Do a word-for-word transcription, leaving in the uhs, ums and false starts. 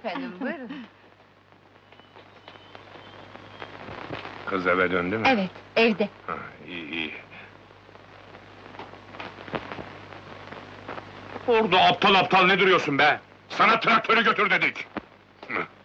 efendim, buyurun. Kız eve döndü mü? Evet, evde. Ha, iyi iyi. Orada aptal aptal ne duruyorsun be? Sana traktörü götür dedik!